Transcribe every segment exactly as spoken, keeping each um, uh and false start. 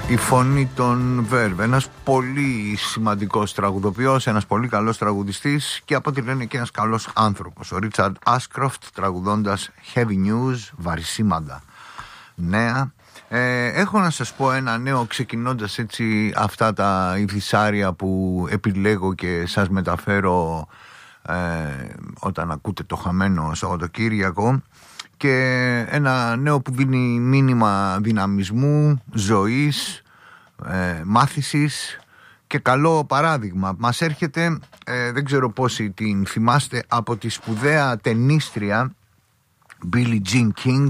Η φωνή των Verve, ένας πολύ σημαντικός τραγουδοποιός, ένας πολύ καλός τραγουδιστής και από ό,τι λένε και ένας καλός άνθρωπος. Ο Ρίτσαρντ Άσκροφτ τραγουδώντας Heavy News, βαρισίματα νέα. Ε, έχω να σας πω ένα νέο, ξεκινώντας έτσι αυτά τα ειδησάρια που επιλέγω και σας μεταφέρω ε, όταν ακούτε το χαμένο Σαββατοκύριακο. Και ένα νέο που δίνει μήνυμα δυναμισμού, ζωής, ε, μάθησης και καλό παράδειγμα. Μας έρχεται, ε, δεν ξέρω πόσοι την θυμάστε, από τη σπουδαία τενίστρια Billie Jean King,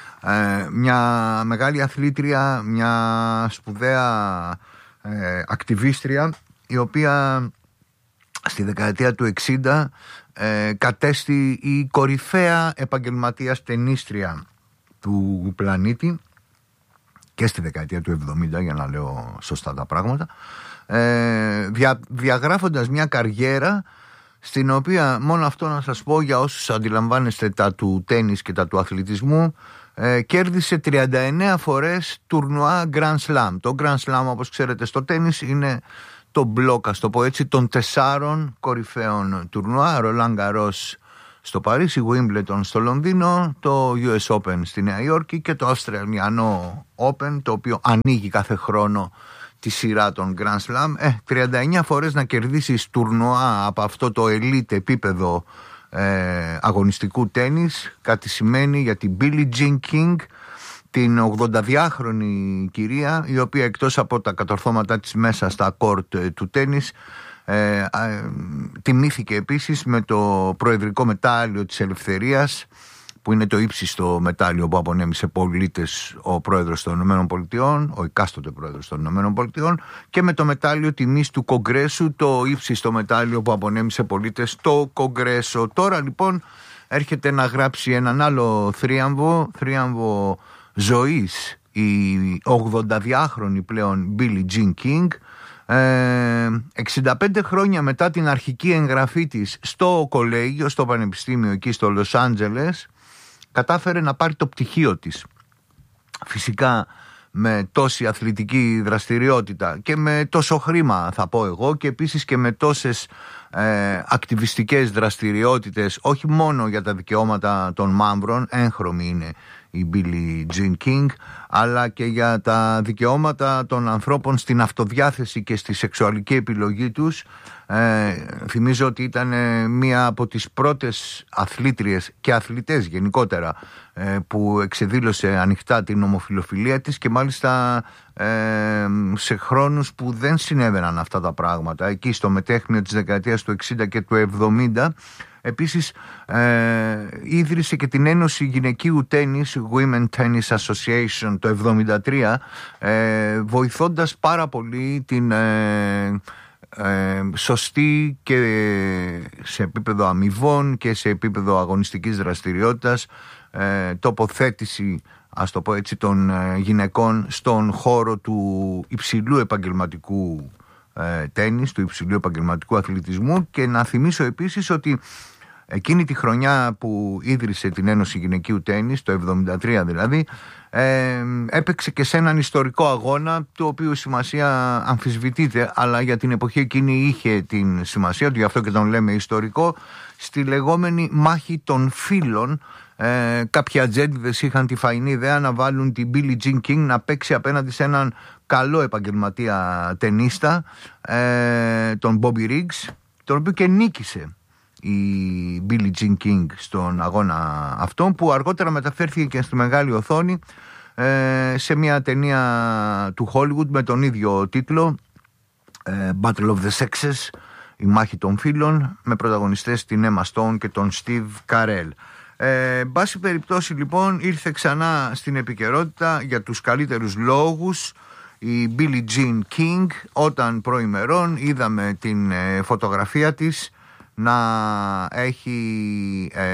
ε, μια μεγάλη αθλήτρια, μια σπουδαία ε, ακτιβίστρια, η οποία στη δεκαετία του εξήντα ε, κατέστη η κορυφαία επαγγελματίας τενίστρια του πλανήτη και στη δεκαετία του εβδομήντα, για να λέω σωστά τα πράγματα, ε, δια, διαγράφοντας μια καριέρα στην οποία, μόνο αυτό να σας πω για όσους αντιλαμβάνεστε τα του τένις και τα του αθλητισμού, ε, κέρδισε τριάντα εννέα φορές τουρνουά Grand Slam. Το Grand Slam, όπως ξέρετε, στο τένις είναι το μπλοκ, ας το πω έτσι, των τεσσάρων κορυφαίων τουρνουά. Roland Garros στο Παρίσι, Wimbledon στο Λονδίνο, το γιου ες Open στη Νέα Υόρκη και το Αυστραλιανό Open, το οποίο ανοίγει κάθε χρόνο τη σειρά των Grand Slam. Ε, τριάντα εννέα φορές να κερδίσεις τουρνουά από αυτό το elite επίπεδο ε, αγωνιστικού τένις, κάτι σημαίνει για την Billie Jean King, την ογδονταδυάχρονη κυρία, η οποία εκτός από τα κατορθώματά της μέσα στα κόρτ του τένις, ε, ε, τιμήθηκε επίσης με το προεδρικό μετάλλιο της Ελευθερίας, που είναι το ύψιστο μετάλλιο που απονέμησε πολίτες ο πρόεδρος των ΗΠΑ, ο εκάστοτε πρόεδρος των ΗΠΑ, και με το μετάλλιο τιμής του Κογκρέσου, το ύψιστο μετάλλιο που απονέμησε πολίτες το Κογκρέσο. Τώρα λοιπόν έρχεται να γράψει έναν άλλο θρίαμβο, θρίαμβο ζωής, η ογδονταδυάχρονη πλέον Billie Jean King, ε, εξήντα πέντε χρόνια μετά την αρχική εγγραφή της στο κολέγιο, στο πανεπιστήμιο εκεί στο Λος Άντζελες, κατάφερε να πάρει το πτυχίο της. Φυσικά με τόση αθλητική δραστηριότητα και με τόσο χρήμα, θα πω εγώ, και επίσης και με τόσες ε, ακτιβιστικές δραστηριότητες, όχι μόνο για τα δικαιώματα των μαύρων, έγχρωμη είναι η Billie Jean King, αλλά και για τα δικαιώματα των ανθρώπων στην αυτοδιάθεση και στη σεξουαλική επιλογή τους. Ε, θυμίζω ότι ήταν ε, μία από τις πρώτες αθλήτριες και αθλητές γενικότερα ε, που εξεδήλωσε ανοιχτά την ομοφιλοφιλία της, και μάλιστα ε, σε χρόνους που δεν συνέβαιναν αυτά τα πράγματα, εκεί στο μετέχμιο της δεκαετίας του εξήντα και του εβδομήντα. Επίσης ε, ίδρυσε και την Ένωση Γυναικείου Τένις, Women Tennis Association, το εβδομήντα τρία, ε, βοηθώντας πάρα πολύ την ε, ε, σωστή και σε επίπεδο αμοιβών και σε επίπεδο αγωνιστικής δραστηριότητας ε, τοποθέτηση, ας το πω έτσι, των ε, γυναικών στον χώρο του υψηλού επαγγελματικού ε, τένις, του υψηλού επαγγελματικού αθλητισμού. Και να θυμίσω επίσης ότι εκείνη τη χρονιά που ίδρυσε την Ένωση Γυναικείου Τένις, το εβδομήντα τρία δηλαδή, ε, έπαιξε και σε έναν ιστορικό αγώνα, το οποίο σημασία αμφισβητείται, αλλά για την εποχή εκείνη είχε την σημασία του, γι' αυτό και τον λέμε ιστορικό, στη λεγόμενη μάχη των φύλων. Ε, κάποιοι ατζέντιδες είχαν τη φαϊνή ιδέα να βάλουν την Billie Jean King να παίξει απέναντι σε έναν καλό επαγγελματία τενίστα, ε, τον Bobby Riggs, τον οποίο και νίκησε η Billie Jean King στον αγώνα αυτόν, που αργότερα μεταφέρθηκε και στη μεγάλη οθόνη ε, σε μια ταινία του Hollywood με τον ίδιο τίτλο, ε, Battle of the Sexes, η μάχη των φύλων, με πρωταγωνιστές την Emma Stone και τον Steve Carell. Ε, εν πάση περιπτώσει λοιπόν ήρθε ξανά στην επικαιρότητα για τους καλύτερους λόγους η Billie Jean King, όταν προημερών είδαμε την ε, φωτογραφία της να έχει ε,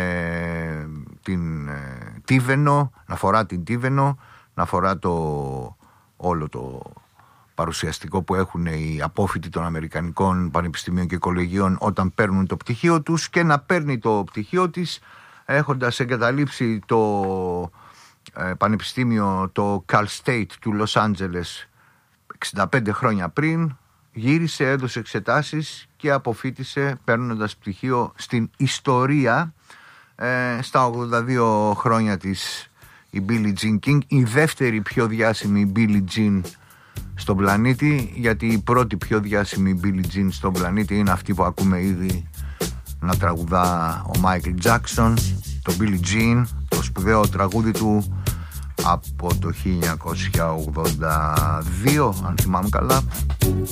την ε, τίβενο, να φορά την τίβενο, να φορά το όλο το παρουσιαστικό που έχουν οι απόφοιτοι των Αμερικανικών πανεπιστημίων και κολεγίων όταν παίρνουν το πτυχίο τους, και να παίρνει το πτυχίο της έχοντας εγκαταλείψει το ε, πανεπιστήμιο, το Cal State του Λος Άντζελες, εξήντα πέντε χρόνια πριν γύρισε, έδωσε εξετάσεις και αποφοίτησε παίρνοντας πτυχίο στην ιστορία. ε, Στα ογδόντα δύο χρόνια της η Billie Jean King, η δεύτερη πιο διάσημη Billie Jean στον πλανήτη, γιατί η πρώτη πιο διάσημη Billie Jean στον πλανήτη είναι αυτή που ακούμε ήδη να τραγουδά ο Michael Jackson, το Billie Jean, το σπουδαίο τραγούδι του από το χίλια εννιακόσια ογδόντα δύο, αν θυμάμαι καλά.